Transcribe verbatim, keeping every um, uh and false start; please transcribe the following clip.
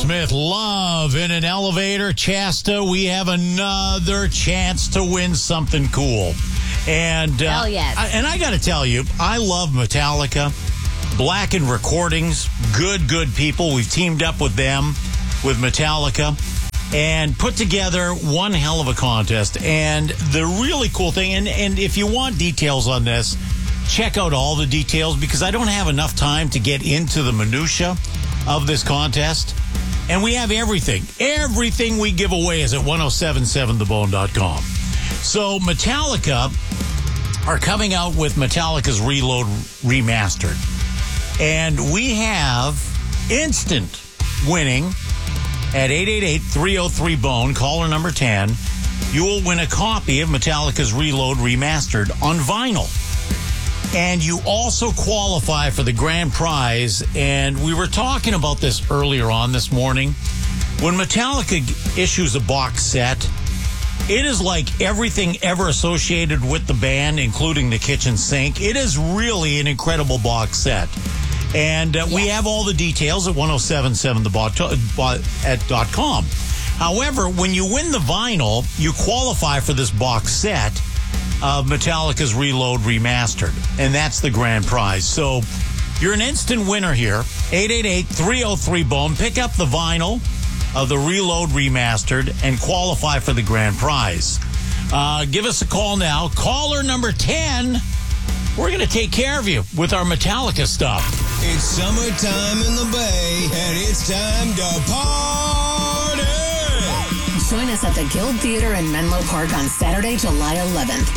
Aerosmith, Love in an Elevator. Chasta, we have another chance to win something cool. And, uh, Hell yes. I, and I got to tell you, I love Metallica. Blackened Recordings, good, good people. We've teamed up with them, with Metallica, and put together one hell of a contest. And the really cool thing, and, and if you want details on this, check out all the details, because I don't have enough time to get into the minutia of this contest. And we have everything. Everything we give away is at ten seventy-seven the bone dot com. So Metallica are coming out with Metallica's Reload Remastered. And we have instant winning at eight eight eight, three oh three, bone, caller number ten. You will win a copy of Metallica's Reload Remastered on vinyl. And you also qualify for the grand prize. And we were talking about this earlier on this morning. When Metallica issues a box set, it is like everything ever associated with the band, including the kitchen sink. It is really an incredible box set. And uh, yes. we have all the details at ten seventy-seven the bone dot com. However, when you win the vinyl, you qualify for this box set of Metallica's Reload Remastered. And that's the grand prize. So you're an instant winner here. eight eight eight, three oh three, bone. Pick up the vinyl of the Reload Remastered and qualify for the grand prize. Uh, give us a call now. Caller number ten. We're going to take care of you with our Metallica stuff. It's summertime in the Bay, and it's time to party! Join us at the Guild Theater in Menlo Park on Saturday, July eleventh.